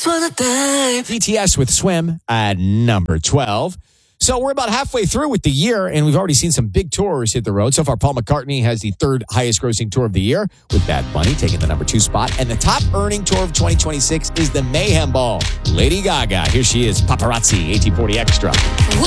wanna dive. BTS with Swim at number 12. So we're about halfway through with the year, and we've already seen some big tours hit the road. So far, Paul McCartney has the third highest grossing tour of the year, with Bad Bunny taking the number 2 spot. And the top earning tour of 2026 is the Mayhem Ball. Lady Gaga, here she is, Paparazzi, 1840 Extra.